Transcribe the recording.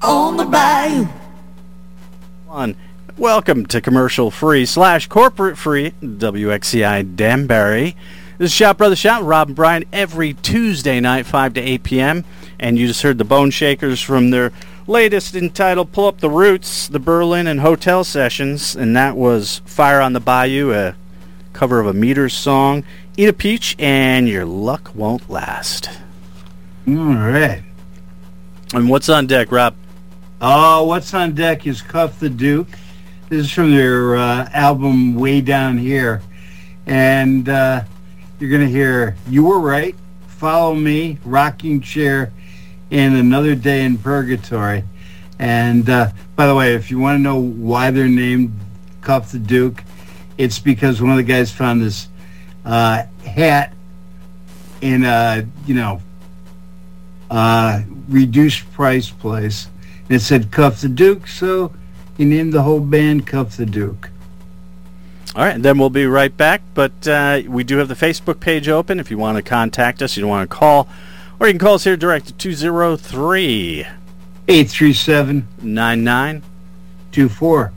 on the bayou. Welcome to commercial-free/corporate-free WXCI Danbury. This is Shout Brother Shout, Rob and Brian, every Tuesday night, 5 to 8 p.m. And you just heard the Bone Shakers from their latest entitled Pull Up the Roots, the Berlin and Hotel Sessions. And that was Fire on the Bayou, a cover of a Meters song. Eat a peach and your luck won't last. All right. And what's on deck, Rob? Oh, what's on deck is Cuff the Duke. This is from their album Way Down Here. And you're going to hear You Were Right, Follow Me, Rocking Chair, and Another Day in Purgatory. And by the way, if you want to know why they're named Cuff the Duke, it's because one of the guys found this hat in a, reduced price place. And it said Cuff the Duke, so he named the whole band Cuff the Duke. All right, then we'll be right back. But we do have the Facebook page open if you want to contact us, you don't want to call. Or you can call us here direct at 203 837 9924.